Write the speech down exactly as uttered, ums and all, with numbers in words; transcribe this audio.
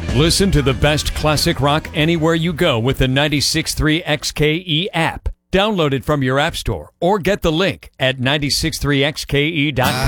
Listen to the best classic rock anywhere you go with the ninety-six point three X K E app. Download it from your app store or get the link at nine six three x k e dot com.